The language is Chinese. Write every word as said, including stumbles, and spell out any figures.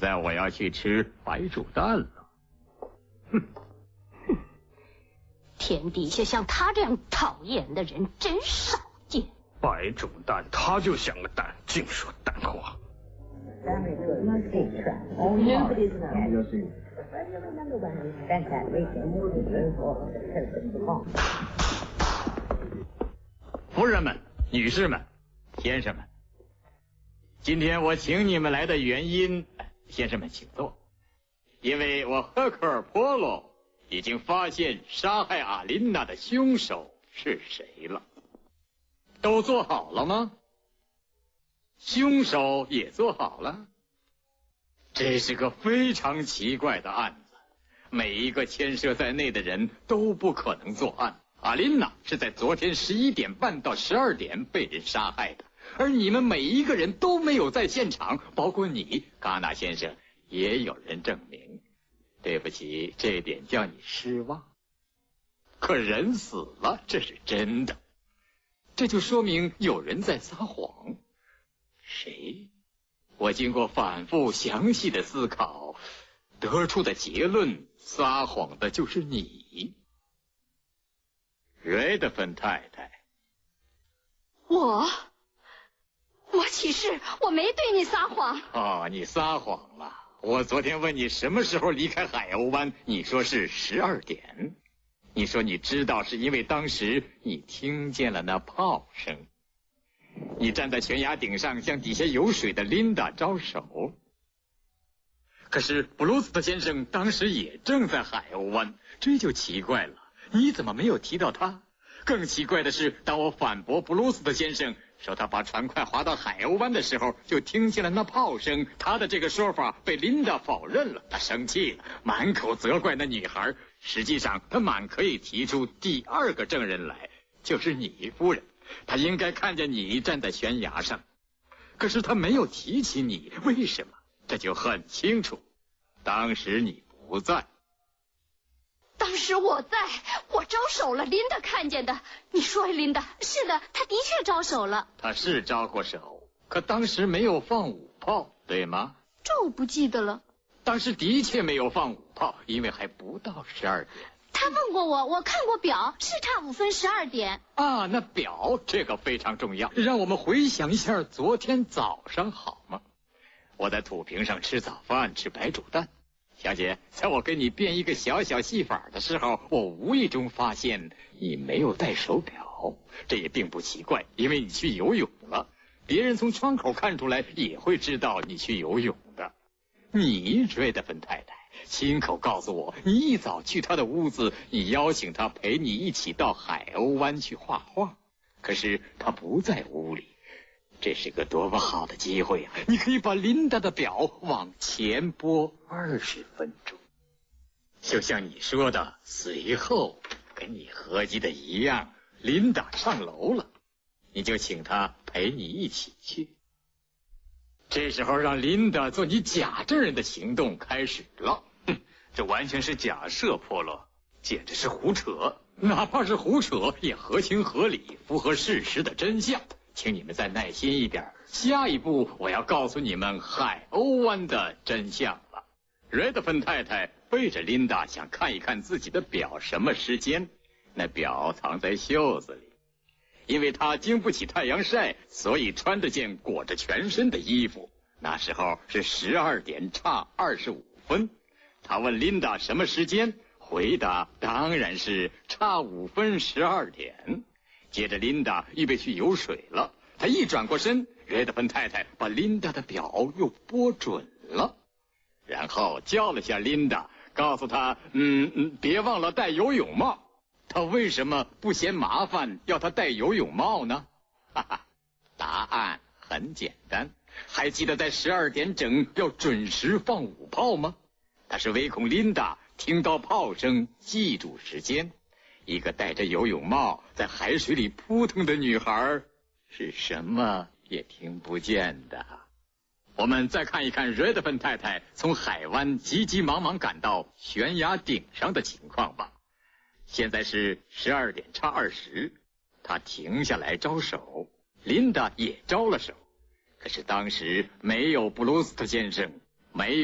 在我要去吃白煮蛋了。 哼哼，天底下像他这样讨厌的人真少见。 白煮蛋，他就像个蛋，净说蛋话。 夫人们、女士们、先生们，今天我请你们来的原因，先生们请坐，因为我赫克尔波罗已经发现杀害阿琳娜的凶手是谁了。都做好了吗？凶手也做好了。这是个非常奇怪的案子，每一个牵涉在内的人都不可能作案。阿琳娜是在昨天十一点半到十二点被人杀害的，而你们每一个人都没有在现场，包括你，戛纳先生，也有人证明。对不起，这点叫你失望。可人死了，这是真的，这就说明有人在撒谎。谁？我经过反复详细的思考，得出的结论，撒谎的就是你，瑞德芬太太。 我我起誓，我没对你撒谎。 哦，你撒谎了。我昨天问你什么时候离开海鸥湾，你说是十二点。你说你知道是因为当时你听见了那炮声。你站在悬崖顶上向底下有水的琳达招手。可是布鲁斯特先生当时也正在海鸥湾，这就奇怪了，你怎么没有提到他？更奇怪的是，当我反驳布鲁斯特先生说他把船快划到海鸥湾的时候，就听见了那炮声，他的这个说法被琳达否认了，他生气了，满口责怪那女孩。实际上他满可以提出第二个证人来，就是你夫人，他应该看见你站在悬崖上，可是他没有提起你，为什么？这就很清楚，当时你不在。 当时我在，我招手了，琳达看见的。你说，琳达？是的，他的确招手了。 他是招过手，可当时没有放五炮，对吗？ 这我不记得了。 当时的确没有放五炮，因为还不到十二点。 他问过我，我看过表，是差五分十二点。 啊，那表这个非常重要。让我们回想一下昨天早上好吗？我在土坪上吃早饭，吃白煮蛋。小姐，在我给你编一个小小戏法的时候，我无意中发现你没有戴手表，这也并不奇怪，因为你去游泳了。别人从窗口看出来也会知道你去游泳的。你，瑞德芬太太，亲口告诉我，你一早去他的屋子，你邀请他陪你一起到海鸥湾去画画，可是他不在屋里。这是个多么好的机会啊！你可以把琳达的表往前拨二十分钟，就像你说的，随后跟你合计的一样，琳达上楼了，你就请她陪你一起去。这时候让琳达做你假证人的行动开始了。 哼，这完全是假设，波罗，简直是胡扯。 哪怕是胡扯，也合情合理，符合事实的真相。请你们再耐心一点，下一步我要告诉你们海鸥湾的真相了。瑞德芬太太背着琳达想看一看自己的表什么时间，那表藏在袖子里。因为她经不起太阳晒，所以穿着件裹着全身的衣服。那时候是十二点差二十五分。她问琳达什么时间，回答当然是差五分十二点。接着琳达预备去游水了，她一转过身，瑞德芬太太把琳达的表又拨准了，然后叫了下琳达，告诉她嗯嗯，别忘了戴游泳帽。她为什么不嫌麻烦要她戴游泳帽呢？哈哈，答案很简单，还记得在十二点整要准时放五炮吗？她是唯恐琳达听到炮声记住时间。一个戴着游泳帽在海水里扑腾的女孩是什么也听不见的。我们再看一看瑞德芬太太从海湾急急忙忙赶到悬崖顶上的情况吧。现在是十二点差二十，她停下来招手，琳达也招了手，可是当时没有布鲁斯特先生，没有